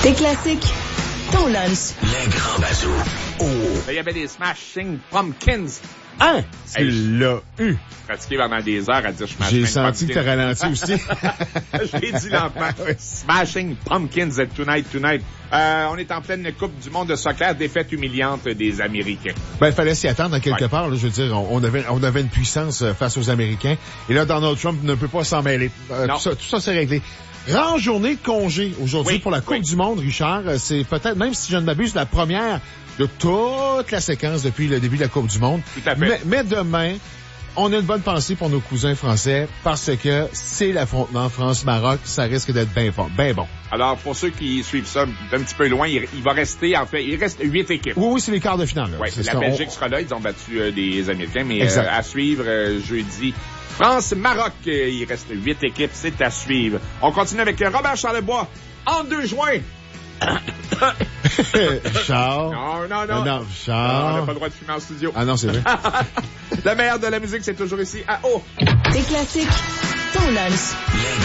Tes classiques, ton lunch. Le Grand Bazou. Oh! Il y avait des Smashing Pumpkins. Hein? Tu Hey, l'as eu. Pratiqué pendant des heures à dire J'ai senti que t'as ralenti aussi. Je l'ai dit lentement. Smashing Pumpkins at Tonight. On est en pleine Coupe du monde de soccer, défaite humiliante des Américains. Ben, il fallait s'y attendre en quelque part. Là, je veux dire, on avait une puissance face aux Américains. Et là, Donald Trump ne peut pas s'en mêler. Tout ça, c'est réglé. Grande journée de congé aujourd'hui pour la Coupe du monde, Richard. C'est peut-être, même si je ne m'abuse, la première de toute la séquence depuis le début de la Coupe du monde. Tout à fait. Mais demain, on a une bonne pensée pour nos cousins français parce que c'est l'affrontement France-Maroc. Ça risque d'être bien fort, bien bon. Alors, pour ceux qui suivent ça d'un petit peu loin, il va rester, en fait, il reste 8 équipes. Oui, c'est les quarts de finale. Oui, la Belgique sera là. Ils ont battu des Américains, mais à suivre jeudi. France-Maroc, il reste 8 équipes, c'est à suivre. On continue avec Robert Charlebois en 2 juin. Charles. Non, Charles. on n'a pas le droit de fumer en studio. Ah non, c'est vrai. Le meilleur de la musique, c'est toujours ici à O. Tes classiques, ton lunch. Le